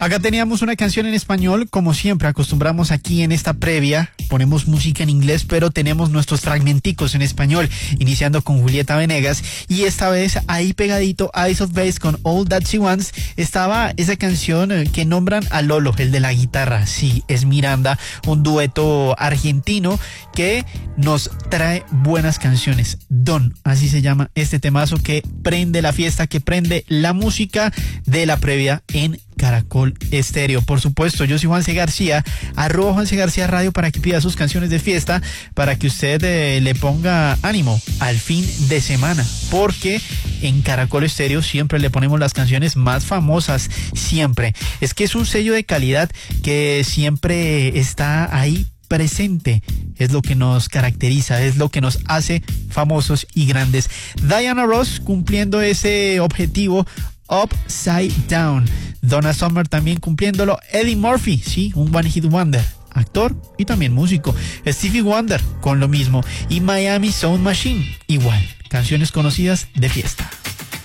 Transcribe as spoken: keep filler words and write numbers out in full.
Acá teníamos una canción en español, como siempre acostumbramos aquí en esta previa, ponemos música en inglés, pero tenemos nuestros fragmenticos en español, iniciando con Julieta Venegas, y esta vez ahí pegadito Ace of Base con All That She Wants, estaba esa canción que nombran a Lolo, el de la guitarra, sí, es Miranda, un dueto argentino que nos trae buenas canciones. Don, así se llama este temazo que prende la fiesta, que prende la música de la previa en Caracol Estéreo. Por supuesto, yo soy Juanse García, arroba Juanse García Radio, para que pida sus canciones de fiesta, para que usted eh, le ponga ánimo al fin de semana, porque en Caracol Estéreo siempre le ponemos las canciones más famosas, siempre. Es que es un sello de calidad que siempre está ahí presente, es lo que nos caracteriza, es lo que nos hace famosos y grandes. Diana Ross cumpliendo ese objetivo, Upside Down. Donna Summer también cumpliéndolo. Eddie Murphy, sí, un One Hit Wonder, actor y también músico. Stevie Wonder con lo mismo. Y Miami Sound Machine, igual, canciones conocidas de fiesta.